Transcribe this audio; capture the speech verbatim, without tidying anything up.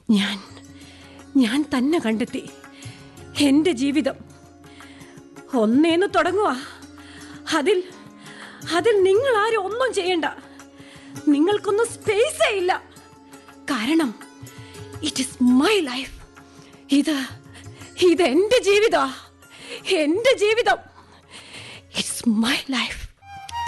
ഞാൻ ഞാൻ തന്നെ കണ്ടെത്തി എൻ്റെ ജീവിതം. ഒന്നേന്ന് തുടങ്ങുക. അതിൽ അതിൽ നിങ്ങൾ ആരും ഒന്നും ചെയ്യണ്ട. നിങ്ങൾക്കൊന്നും സ്പേസേ ഇല്ല. കാരണം ഇറ്റ് ഈസ് മൈ ലൈഫ്. ഇത് ഇത് എൻ്റെ ജീവിതം. എൻ്റെ ജീവിതം. It's my life.